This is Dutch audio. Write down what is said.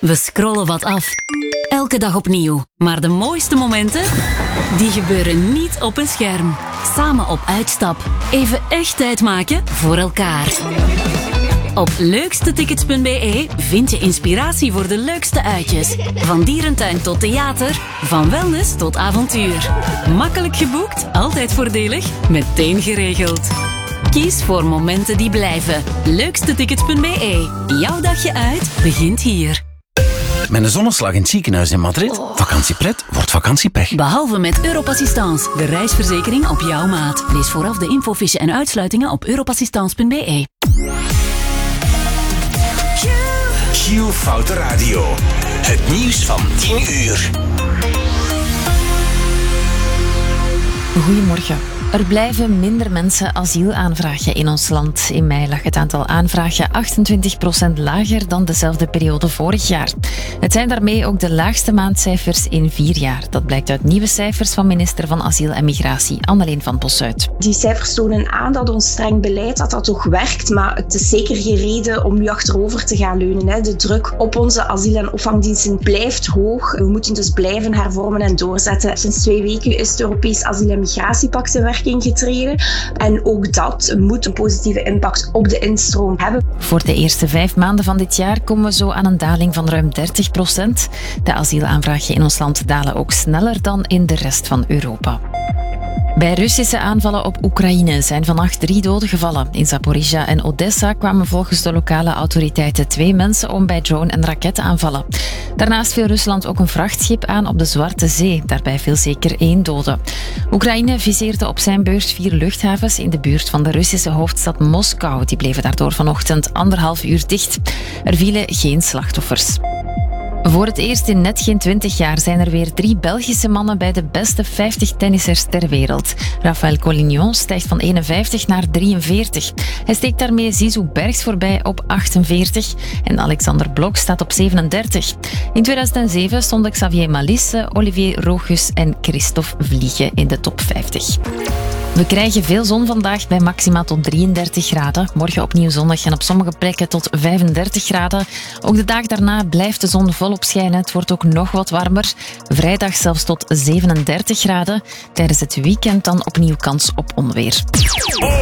We scrollen wat af. Elke dag opnieuw. Maar de mooiste momenten, die gebeuren niet op een scherm. Samen op uitstap. Even echt tijd maken voor elkaar. Op leukstetickets.be vind je inspiratie voor de leukste uitjes. Van dierentuin tot theater, van wellness tot avontuur. Makkelijk geboekt, altijd voordelig, meteen geregeld. Kies voor momenten die blijven. Leukstetickets.be. Jouw dagje uit begint hier. Met een zonneslag in het ziekenhuis in Madrid. Vakantiepret wordt vakantiepech. Behalve met Europassistance, de reisverzekering op jouw maat. Lees vooraf de infofiche en uitsluitingen op europassistance.be. Q Foute Radio. Het nieuws van 10 uur. Goedemorgen. Er blijven minder mensen asiel aanvragen in ons land. In mei lag het aantal aanvragen 28% lager dan dezelfde periode vorig jaar. Het zijn daarmee ook de laagste maandcijfers in 4 jaar. Dat blijkt uit nieuwe cijfers van minister van Asiel en Migratie, Anneleen van Possuit. Die cijfers tonen aan dat ons streng beleid dat toch werkt, maar het is zeker geen reden om nu achterover te gaan leunen. De druk op onze asiel- en opvangdiensten blijft hoog. We moeten dus blijven hervormen en doorzetten. Sinds 2 weken is het Europees Asiel- en Migratiepact in werking getreden. En ook dat moet een positieve impact op de instroom hebben. Voor de eerste 5 maanden van dit jaar komen we zo aan een daling van ruim 30%. De asielaanvragen in ons land dalen ook sneller dan in de rest van Europa. Bij Russische aanvallen op Oekraïne zijn vannacht 3 doden gevallen. In Zaporizhia en Odessa kwamen volgens de lokale autoriteiten 2 mensen om bij drone- en raketaanvallen. Daarnaast viel Rusland ook een vrachtschip aan op de Zwarte Zee. Daarbij viel zeker 1 dode. Oekraïne viseerde op zijn beurt 4 luchthavens in de buurt van de Russische hoofdstad Moskou. Die bleven daardoor vanochtend 1,5 uur dicht. Er vielen geen slachtoffers. Voor het eerst in net geen 20 jaar zijn er weer 3 Belgische mannen bij de beste 50 tennissers ter wereld. Raphaël Collignon stijgt van 51 naar 43. Hij steekt daarmee Zizou Bergs voorbij op 48 en Alexander Blok staat op 37. In 2007 stonden Xavier Malisse, Olivier Rochus en Christophe Vliegen in de top 50. We krijgen veel zon vandaag bij maxima tot 33 graden. Morgen opnieuw zonnig en op sommige plekken tot 35 graden. Ook de dag daarna blijft de zon volop schijnen. Het wordt ook nog wat warmer. Vrijdag zelfs tot 37 graden. Tijdens het weekend dan opnieuw kans op onweer.